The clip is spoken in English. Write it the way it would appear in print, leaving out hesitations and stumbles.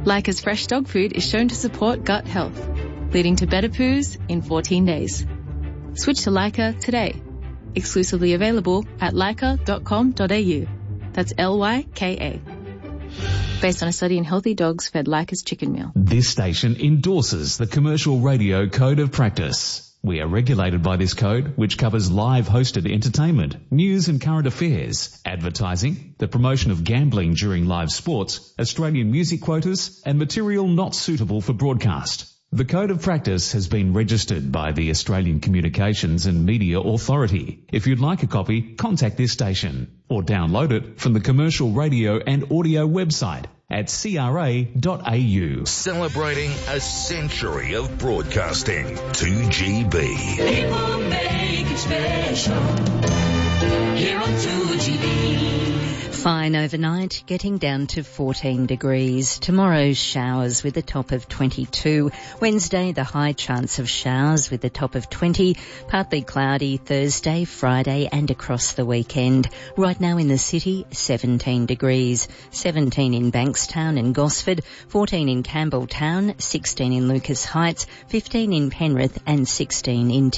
Leica's fresh dog food is shown to support gut health, leading to better poos in 14 days. Switch to Leica today. Exclusively available at leica.com.au. That's Lyka. Based on a study in healthy dogs fed Leica's chicken meal. This station endorses the Commercial Radio Code of Practice. We are regulated by this code, which covers live hosted entertainment, news and current affairs, advertising, the promotion of gambling during live sports, Australian music quotas, and material not suitable for broadcast. The Code of Practice has been registered by the Australian Communications and Media Authority. If you'd like a copy, contact this station or download it from the Commercial Radio and Audio website at cra.au. Celebrating a century of broadcasting. 2GB. People make it special here on 2GB. Fine overnight, getting down to 14 degrees. Tomorrow, showers with a top of 22. Wednesday, the high chance of showers with a top of 20. Partly cloudy Thursday, Friday and across the weekend. Right now in the city, 17 degrees. 17 in Bankstown and Gosford, 14 in Campbelltown, 16 in Lucas Heights, 15 in Penrith and 16 in